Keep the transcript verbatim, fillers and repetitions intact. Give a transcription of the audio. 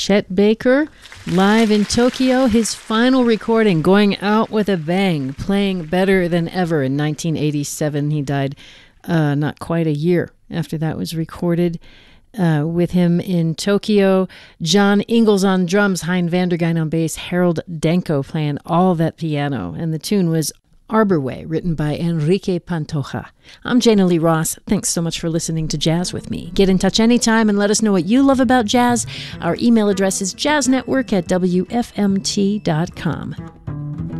Chet Baker, live in Tokyo, his final recording, Going Out with a Bang, playing better than ever. In nineteen eighty-seven, he died uh, not quite a year after that was recorded. Uh, with him in Tokyo, John Ingalls on drums, Hein Vandergein on bass, Harold Danko playing all that piano. And the tune was Arbor Way, written by Enrique Pantoja. I'm Jana Lee Ross. Thanks so much for listening to Jazz with me. Get in touch anytime and let us know what you love about jazz. Our email address is jazznetwork at w f m t dot com.